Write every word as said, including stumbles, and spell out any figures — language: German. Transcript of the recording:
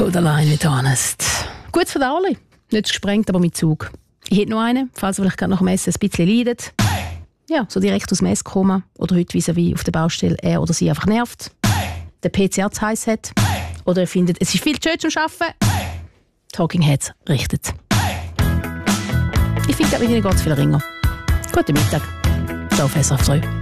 Borderline with honest. Gut für alle. Nicht gesprengt, aber mit Zug. Ich hätte noch einen, falls ihr vielleicht gerade nach dem Essen ein bisschen leidet. Ja, so direkt aus dem Essen kommen. Oder heute vis-à-vis auf der Baustelle er oder sie einfach nervt. Der P C R zu heiß hat. Oder ihr findet, es ist viel zu schön zum Arbeiten. Talking Heads richtet. Ich finde, mit ihnen geht es viel ringer. Guten Mittag. Ciao, Fässer auf euch.